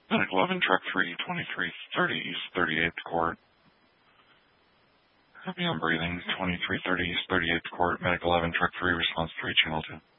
Medic 11, Truck 3, 2330 East 38th Court. Copy on breathing, 2330 East 38th Court. Medic 11, Truck 3, response 3, Channel 2.